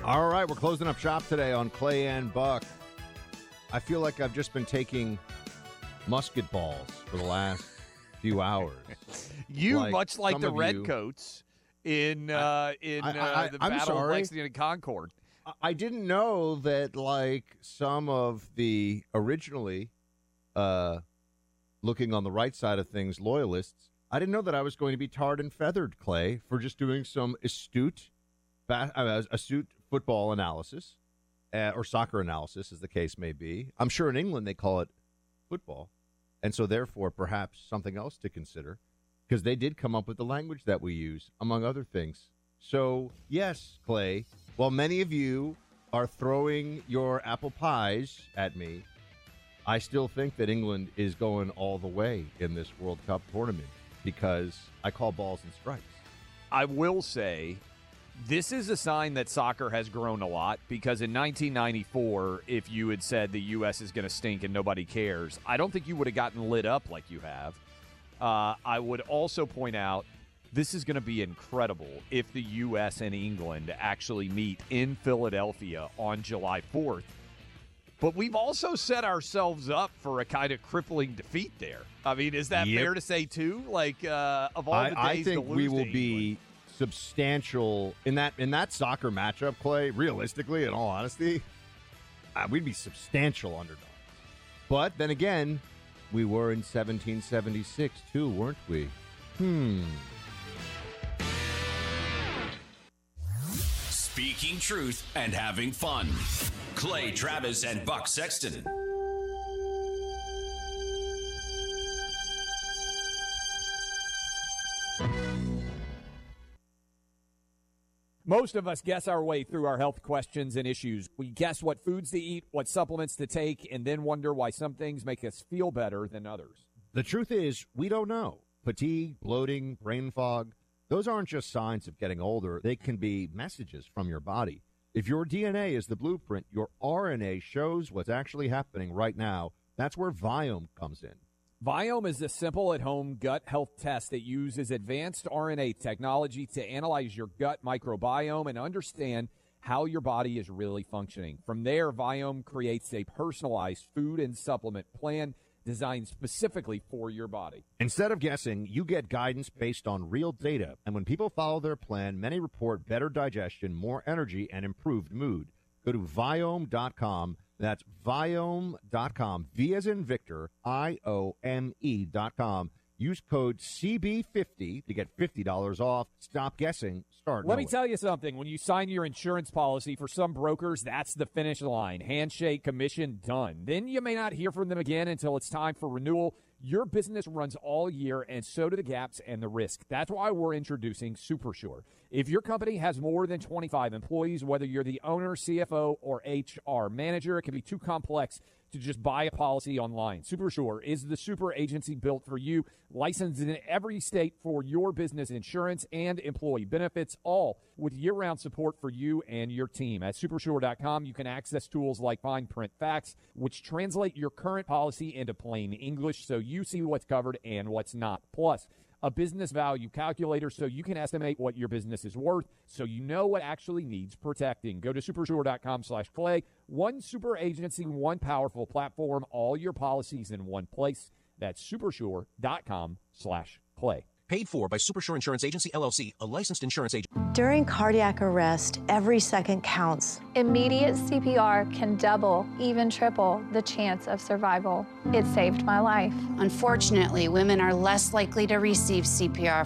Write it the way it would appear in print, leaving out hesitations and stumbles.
All right, we're closing up shop today on Clay and Buck. I feel like I've just been taking musket balls for the last few hours. Much like the Redcoats in the Battle of Lexington and Concord. I didn't know that, like, some of the originally looking on the right side of things loyalists, I didn't know that I was going to be tarred and feathered, Clay, for just doing some astute football analysis or soccer analysis, as the case may be. I'm sure in England they call it football, and so therefore perhaps something else to consider, because they did come up with the language that we use, among other things. So, yes, Clay, while many of you are throwing your apple pies at me, I still think that England is going all the way in this World Cup tournament because I call balls and strikes. I will say this is a sign that soccer has grown a lot, because in 1994, if you had said the U.S. is going to stink and nobody cares, I don't think you would have gotten lit up like you have. I would also point out this is going to be incredible if the U.S. and England actually meet in Philadelphia on July 4th. But we've also set ourselves up for a kind of crippling defeat there. I mean, is that fair to say, too? Like, of all the days I think to lose we will to be England, substantial in that soccer matchup, Clay. Realistically, in all honesty, we'd be substantial underdogs. But then again, we were in 1776 too, weren't we? Speaking truth and having fun. Clay Travis and Buck Sexton. most of us guess our way through our health questions and issues. We guess what foods to eat, what supplements to take, and then wonder why some things make us feel better than others. The truth is, we don't know. Fatigue, bloating, brain fog, those aren't just signs of getting older. They can be messages from your body. If your DNA is the blueprint, your RNA shows what's actually happening right now. That's where Viome comes in. Viome is a simple at-home gut health test that uses advanced RNA technology to analyze your gut microbiome and understand how your body is really functioning. From there, Viome creates a personalized food and supplement plan designed specifically for your body. Instead of guessing, you get guidance based on real data. And when people follow their plan, many report better digestion, more energy, and improved mood. Go to Viome.com. That's Viome.com. V as in Victor, IOME.com. Use code CB50 to get $50 off. Stop guessing. Start Let knowing. me tell you something. When you sign your insurance policy, for some brokers, that's the finish line. Handshake, commission, done. Then you may not hear from them again until it's time for renewal. Your business runs all year, and so do the gaps and the risk. That's why we're introducing SuperSure. If your company has more than 25 employees, whether you're the owner, CFO, or HR manager, it can be too complex to just buy a policy online. SuperSure is the super agency built for you, licensed in every state for your business insurance and employee benefits, all with year-round support for you and your team. At Supersure.com, you can access tools like Fine Print Facts, which translate your current policy into plain English so you see what's covered and what's not. Plus, a business value calculator so you can estimate what your business is worth so you know what actually needs protecting. Go to supersure.com/Clay. One super agency, one powerful platform, all your policies in one place. That's supersure.com/Clay. Paid for by Supersure Insurance Agency, LLC, a licensed insurance agent. During cardiac arrest, every second counts. Immediate CPR can double, even triple, the chance of survival. It saved my life. Unfortunately, women are less likely to receive CPR